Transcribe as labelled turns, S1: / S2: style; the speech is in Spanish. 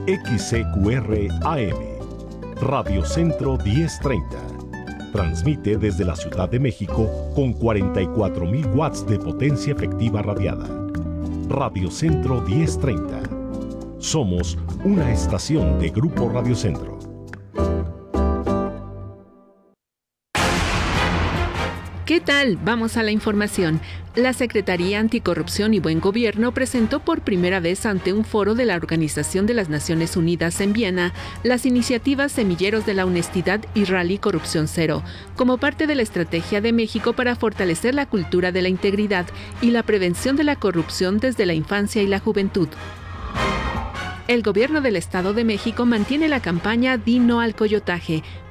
S1: XCQR AM, Radio Centro 1030. Transmite desde la Ciudad de México con 44.000 watts de potencia efectiva radiada. Radio Centro 1030. Somos una estación de Grupo Radio Centro.
S2: ¿Qué tal? Vamos a la información. La Secretaría Anticorrupción y Buen Gobierno presentó por primera vez ante un foro de la Organización de las Naciones Unidas en Viena las iniciativas Semilleros de la Honestidad y Rally Corrupción Cero, como parte de la estrategia de México para fortalecer la cultura de la integridad y la prevención de la corrupción desde la infancia y la juventud. El gobierno del Estado de México mantiene la campaña Di No al Coyotaje,